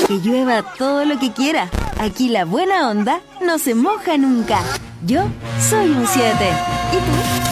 Que llueva todo lo que quiera. Aquí la buena onda no se moja nunca. Yo soy un 7. ¿Y tú?